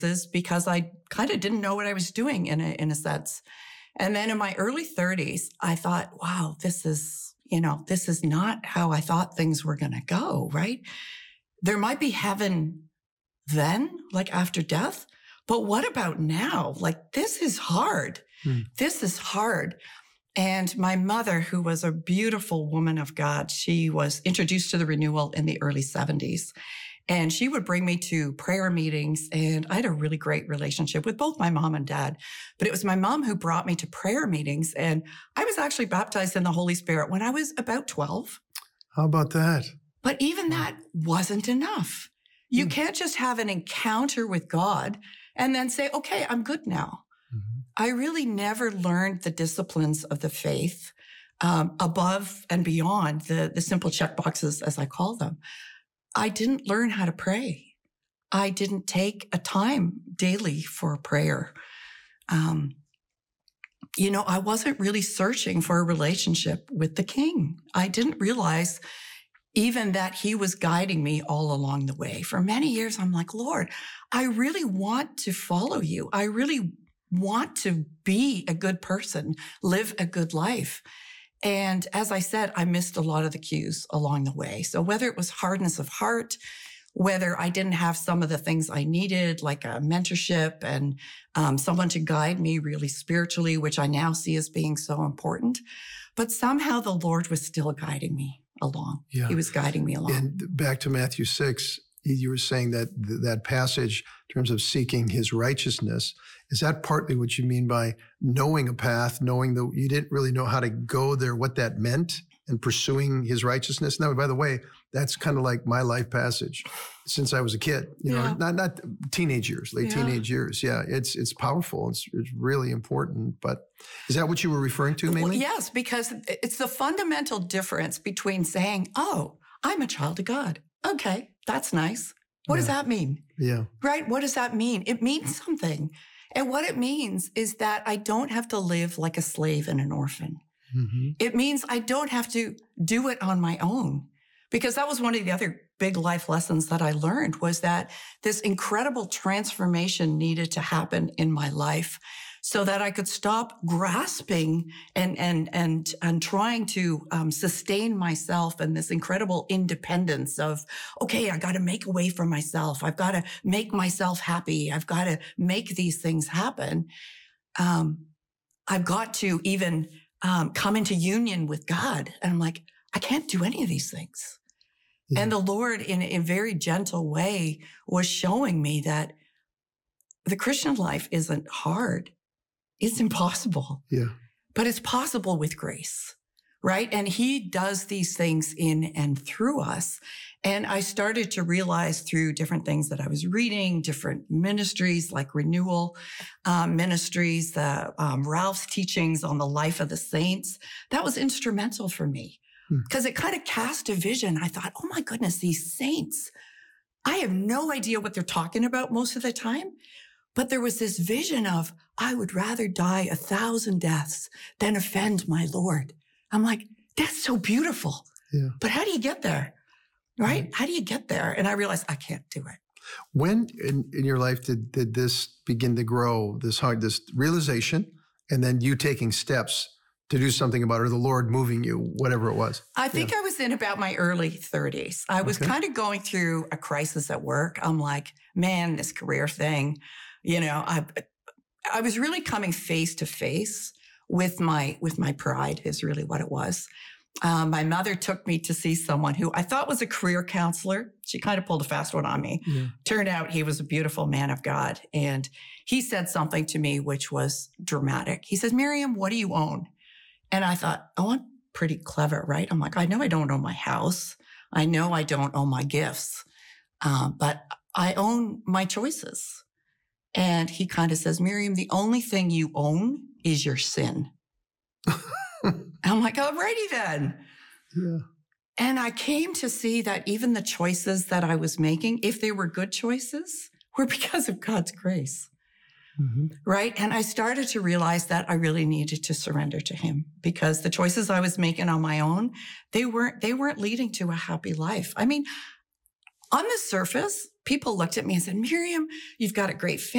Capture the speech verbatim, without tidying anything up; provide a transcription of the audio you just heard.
because I kind of didn't know what I was doing in a, in a sense. And then in my early thirties, I thought, wow, this is, you know, this is not how I thought things were going to go, right? There might be heaven then, like after death, but what about now? Like, this is hard. Hmm. This is hard. And my mother, who was a beautiful woman of God, she was introduced to the renewal in the early seventies. And she would bring me to prayer meetings. And I had a really great relationship with both my mom and dad. But it was my mom who brought me to prayer meetings. And I was actually baptized in the Holy Spirit when I was about twelve. How about that? But even that wasn't enough. You mm. can't just have an encounter with God and then say, okay, I'm good now. I really never learned the disciplines of the faith um, above and beyond the, the simple check boxes, as I call them. I didn't learn how to pray. I didn't take a time daily for prayer. Um, you know, I wasn't really searching for a relationship with the King. I didn't realize even that he was guiding me all along the way. For many years, I'm like, Lord, I really want to follow you. I really want to be a good person, live a good life. And as I said, I missed a lot of the cues along the way. So whether it was hardness of heart, whether I didn't have some of the things I needed, like a mentorship and um, someone to guide me really spiritually, which I now see as being so important. But somehow the Lord was still guiding me along. Yeah. He was guiding me along. And back to Matthew six, you were saying that that passage in terms of seeking his righteousness, is that partly what you mean by knowing a path, knowing that you didn't really know how to go there, what that meant, and pursuing his righteousness? Now, by the way, that's kind of like my life passage since I was a kid, you yeah. know, not not teenage years, late yeah. teenage years. Yeah, it's it's powerful. It's, it's really important. But is that what you were referring to mainly? Well, yes, because it's the fundamental difference between saying, oh, I'm a child of God. Okay, that's nice. What yeah. does that mean? Yeah. Right? What does that mean? It means something. And what it means is that I don't have to live like a slave and an orphan. Mm-hmm. It means I don't have to do it on my own. Because that was one of the other big life lessons that I learned, was that this incredible transformation needed to happen in my life so that I could stop grasping and and and and trying to um, sustain myself in this incredible independence of, okay, I got to make a way for myself. I've got to make myself happy. I've got to make these things happen. Um, I've got to even um, come into union with God. And I'm like, I can't do any of these things. Yeah. And the Lord, in a very gentle way, was showing me that the Christian life isn't hard. It's impossible. Yeah. But it's possible with grace, right? And he does these things in and through us. And I started to realize through different things that I was reading, different ministries like Renewal um, Ministries, the um, Ralph's teachings on the life of the saints, that was instrumental for me because it kind of cast a vision. I thought, oh my goodness, these saints, I have no idea what they're talking about most of the time. But there was this vision of, I would rather die a thousand deaths than offend my Lord. I'm like, that's so beautiful. Yeah. But how do you get there? Right? How do you get there? And I realized I can't do it. When in, in your life did, did this begin to grow, this hard, this realization, and then you taking steps to do something about it, or the Lord moving you, whatever it was? I think yeah. I was in about my early thirties. I was okay. kind of going through a crisis at work. I'm like, man, this career thing, you know, I I was really coming face to face with my with my pride is really what it was. Um, my mother took me to see someone who I thought was a career counselor. She kind of pulled a fast one on me. Yeah. Turned out he was a beautiful man of God. And he said something to me which was dramatic. He says, Miriam, what do you own? And I thought, oh, I'm pretty clever, right? I'm like, I know I don't own my house. I know I don't own my gifts. Um, but I own my choices. And he kind of says, Miriam, the only thing you own is your sin. I'm like, alrighty then. Yeah. And I came to see that even the choices that I was making, if they were good choices, were because of God's grace. Mm-hmm. Right? And I started to realize that I really needed to surrender to him because the choices I was making on my own, they weren't, they weren't leading to a happy life. I mean, on the surface, people looked at me and said, Miriam, you've got a great family.